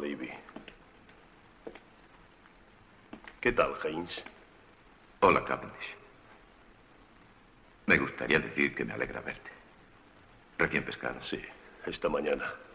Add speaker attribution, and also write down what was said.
Speaker 1: Davy. ¿Qué tal, Haynes?
Speaker 2: Hola, Cavendish. Me gustaría decir que me alegra verte. Recién pescado.
Speaker 1: Sí, esta mañana.